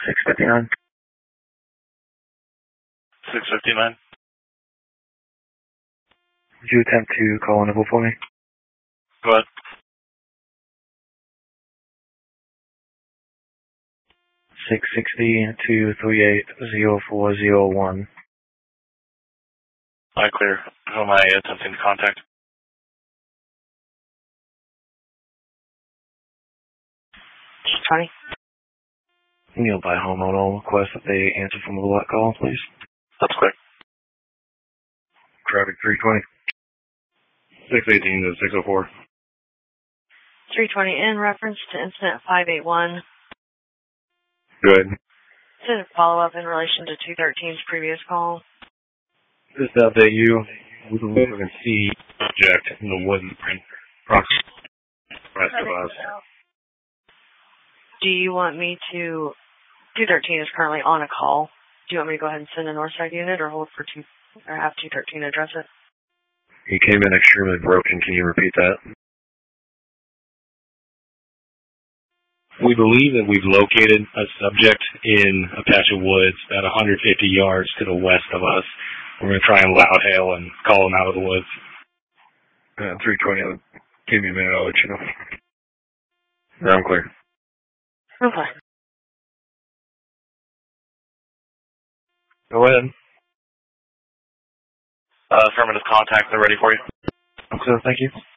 659. 659. Would you attempt to call Enable for me? Go ahead. 660-238-0401. All right, clear. Who am I attempting to contact? Tony. Nearby homeowner will request that they answer from the roulette call, please. That's clear. Traffic 320. 618 to 604. 320 in reference to incident 581. Good. This is a follow-up in relation to 213's previous call. Just to update you, we believe we can see object in the wooden approximately the rest of us. Do you want me to... 213 is currently on a call. Do you want me to go ahead and send a Northside unit or hold for or have 213 address it? He came in extremely broken. Can you repeat that? We believe that we've located a subject in a patch of woods about 150 yards to the west of us. We're going to try and loud hail and call him out of the woods. 320, give me a minute, I'll let you know. No, I'm clear. Okay. Go ahead. Affirmative contact, they're ready for you. Okay, thank you.